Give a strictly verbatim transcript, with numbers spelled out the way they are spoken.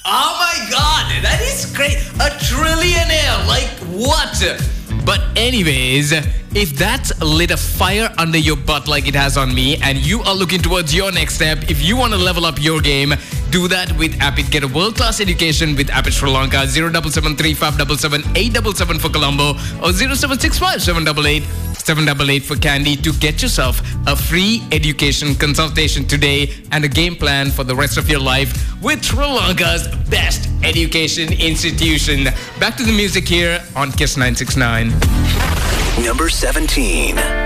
Oh my god, that is great. A trillionaire, like what? But anyways, if that's lit a fire under your butt like it has on me, and you are looking towards your next step, if you want to level up your game, do that with Appit. Get a world-class education with Appit Sri Lanka. zero seven seven three five seven seven eight seven seven for Colombo or zero seven six five seven eight eight seven eight eight for Candy to get yourself a free education consultation today and a game plan for the rest of your life with Sri Lanka's best education institution. Back to the music here on Kiss nine six nine. Number seventeen.